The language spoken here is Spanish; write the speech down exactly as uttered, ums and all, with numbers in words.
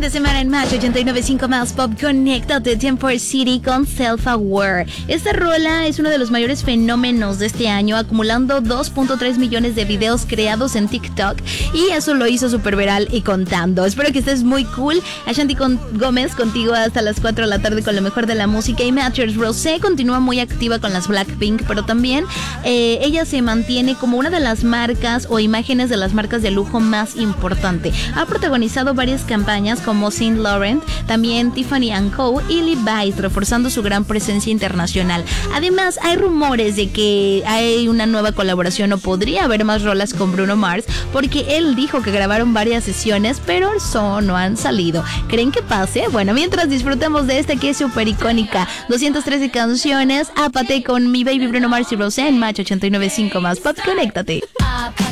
de semana en Match ochenta y nueve punto cinco más Pop. Conéctate, Temper City con Self Aware. Esta rola es uno de los mayores fenómenos de este año, acumulando dos punto tres millones de videos creados en TikTok, y eso lo hizo súper viral y contando. Espero que estés muy cool. Ashanti con Gómez contigo hasta las cuatro de la tarde con lo mejor de la música. Y Matthews Rosé continúa muy activa con las Blackpink, pero también eh, ella se mantiene como una de las marcas o imágenes de las marcas de lujo más importante. Ha protagonizado varias campañas como Saint Laurent, también Tiffany and Co. y Levi's, reforzando su gran presencia internacional. Además, hay rumores de que hay una nueva colaboración o podría haber más rolas con Bruno Mars, porque él dijo que grabaron varias sesiones, pero son no han salido. ¿Creen que pase? Bueno, mientras disfrutemos de esta que es súper icónica, doscientas trece canciones, ápate con mi baby Bruno Mars y Rosé en Match ochenta y nueve punto cinco más Pop. Conéctate.